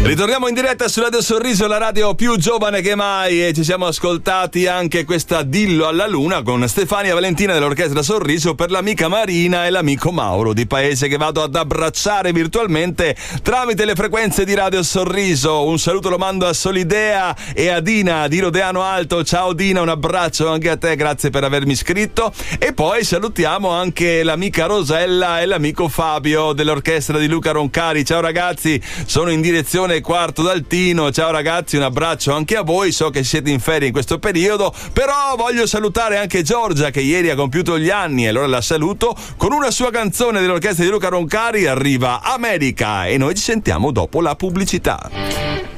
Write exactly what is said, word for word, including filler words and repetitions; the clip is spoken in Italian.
Ritorniamo in diretta su Radio Sorriso, la radio più giovane che mai, e ci siamo ascoltati anche questa Dillo alla Luna con Stefania Valentina dell'Orchestra Sorriso per l'amica Marina e l'amico Mauro di Paese, che vado ad abbracciare virtualmente tramite le frequenze di Radio Sorriso. Un saluto lo mando a Solidea e a Dina di Rodeano Alto. Ciao Dina, un abbraccio anche a te, grazie per avermi iscritto. E poi salutiamo anche l'amica Rosella e l'amico Fabio dell'Orchestra di Luca Roncari. Ciao ragazzi, sono in direzione Quarto d'Altino. Ciao ragazzi, un abbraccio anche a voi. So che siete in ferie in questo periodo, però voglio salutare anche Giorgia, che ieri ha compiuto gli anni, e allora la saluto con una sua canzone dell'Orchestra di Luca Roncari. Arriva America, e noi ci sentiamo dopo la pubblicità.